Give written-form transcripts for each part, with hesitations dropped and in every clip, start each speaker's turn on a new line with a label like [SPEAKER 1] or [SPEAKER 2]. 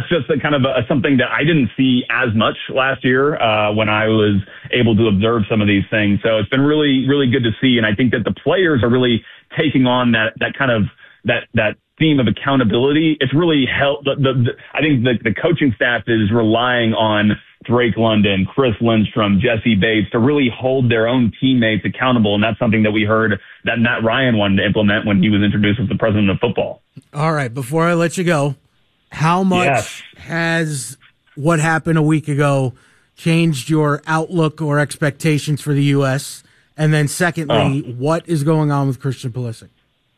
[SPEAKER 1] that's just a kind of something that I didn't see as much last year when I was able to observe some of these things. So it's been really, really good to see. And I think that the players are really taking on that kind of that theme of accountability. It's really helped. I think the coaching staff is relying on Drake London, Chris Lindstrom, Jesse Bates to really hold their own teammates accountable. And that's something that we heard that Matt Ryan wanted to implement when he was introduced as the president of football.
[SPEAKER 2] All right. Before I let you go, how much has what happened a week ago changed your outlook or expectations for the U.S.? And then secondly, what is going on with Christian Pulisic?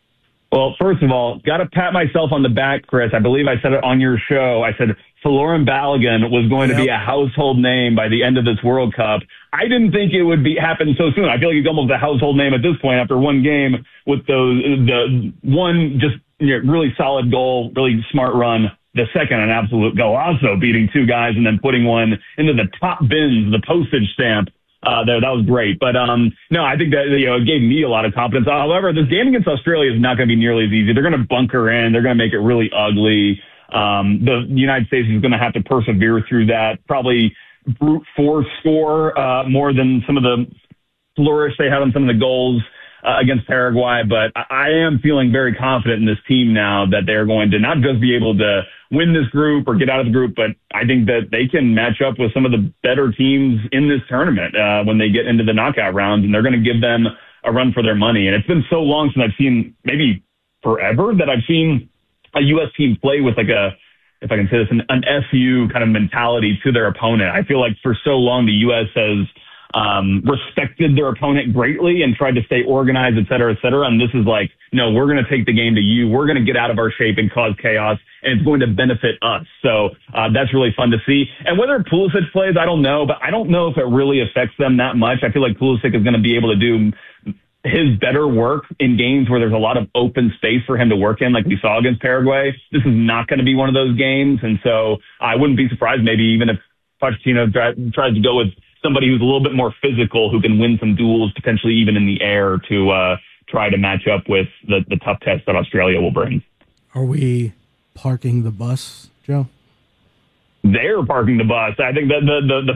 [SPEAKER 1] Well, first of all, got to pat myself on the back, Chris. I believe I said it on your show. I said Folarin Balogun was going to be a household name by the end of this World Cup. I didn't think it would happen so soon. I feel like he's almost a household name at this point after one game with the one just really solid goal, really smart run. The second, an absolute golazo, beating two guys and then putting one into the top bins, the postage stamp. That was great. But, no, I think that, it gave me a lot of confidence. However, this game against Australia is not going to be nearly as easy. They're going to bunker in. They're going to make it really ugly. The United States is going to have to persevere through that, probably brute force score, more than some of the flourish they had on some of the goals against Paraguay. But I am feeling very confident in this team now that they're going to not just be able to win this group or get out of the group, but I think that they can match up with some of the better teams in this tournament when they get into the knockout rounds, and they're going to give them a run for their money. And it's been so long since I've seen, maybe forever, that I've seen a U.S. team play with like if I can say this, an FU kind of mentality to their opponent. I feel like for so long the U.S. has respected their opponent greatly and tried to stay organized, et cetera, et cetera. And this is like, no, we're going to take the game to you. We're going to get out of our shape and cause chaos, and it's going to benefit us. So that's really fun to see. And whether Pulisic plays, I don't know, but I don't know if it really affects them that much. I feel like Pulisic is going to be able to do his better work in games where there's a lot of open space for him to work in, like we saw against Paraguay. This is not going to be one of those games. And so I wouldn't be surprised maybe even if Pochettino tries to go with somebody who's a little bit more physical, who can win some duels, potentially even in the air, to try to match up with the tough test that Australia will bring.
[SPEAKER 2] Are we parking the bus, Joe?
[SPEAKER 1] They're parking the bus. I think that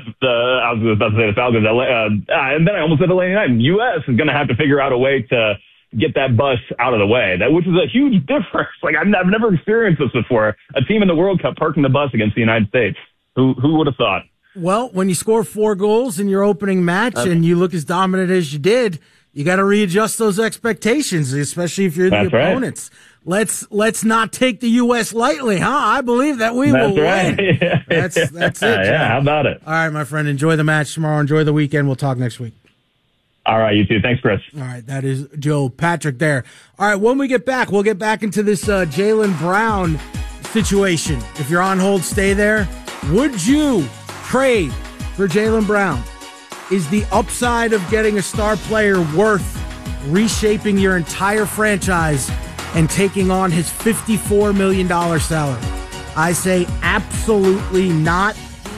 [SPEAKER 1] I was about to say the Falcons, and then I almost said Atlanta United. U.S. is going to have to figure out a way to get that bus out of the way, which is a huge difference. Like I've never experienced this before. A team in the World Cup parking the bus against the United States. Who would have thought?
[SPEAKER 2] Well, when you score 4 goals in your opening match and you look as dominant as you did, you got to readjust those expectations, especially if you're the opponents. Right. Let's not take the U.S. lightly, huh? I believe that we will win. That's it.
[SPEAKER 1] Yeah, how about it?
[SPEAKER 2] All right, my friend. Enjoy the match tomorrow. Enjoy the weekend. We'll talk next week.
[SPEAKER 1] All right, you too. Thanks, Chris.
[SPEAKER 2] All right, that is Joe Patrick there. All right, when we get back, we'll get back into this Jaylen Brown situation. If you're on hold, stay there. Would you trade for Jaylen Brown? Is the upside of getting a star player worth reshaping your entire franchise and taking on his $54 million salary? I say absolutely not.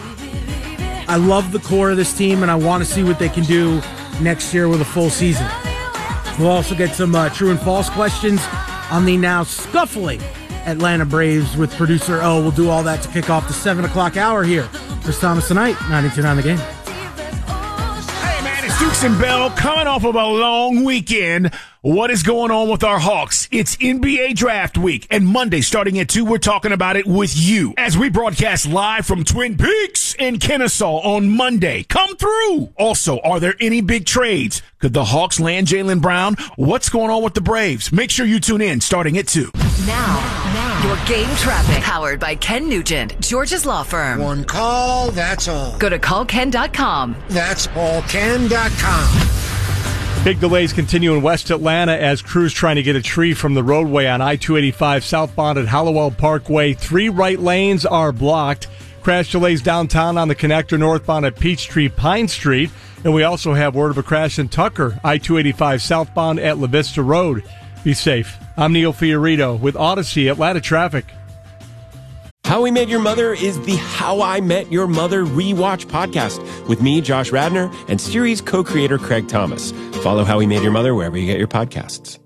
[SPEAKER 2] I love the core of this team, and I want to see what they can do next year with a full season. We'll also get some true and false questions on the now scuffling Atlanta Braves with producer O. We'll do all that to kick off the 7 o'clock hour here. Chris Thomas tonight, 92.9 The Game.
[SPEAKER 3] Hey, man, it's Dukes and Bell coming off of a long weekend. What is going on with our Hawks? It's NBA Draft Week, and Monday starting at 2, we're talking about it with you as we broadcast live from Twin Peaks in Kennesaw on Monday. Come through. Also, are there any big trades? Could the Hawks land Jaylen Brown? What's going on with the Braves? Make sure you tune in starting at 2.
[SPEAKER 4] Now, your game traffic powered by Ken Nugent, George's Law Firm.
[SPEAKER 5] One call, that's all.
[SPEAKER 4] Go to callken.com.
[SPEAKER 5] That's allken.com.
[SPEAKER 6] Big delays continue in West Atlanta as crews trying to get a tree from the roadway on I-285 southbound at Hallowell Parkway. 3 right lanes are blocked. Crash delays downtown on the connector northbound at Peachtree Pine Street. And we also have word of a crash in Tucker, I-285 southbound at La Vista Road. Be safe. I'm Neil Fiorito with Odyssey Atlanta Traffic.
[SPEAKER 7] How We Met Your Mother is the How I Met Your Mother rewatch podcast with me, Josh Radner, and series co-creator Craig Thomas. Follow How We Met Your Mother wherever you get your podcasts.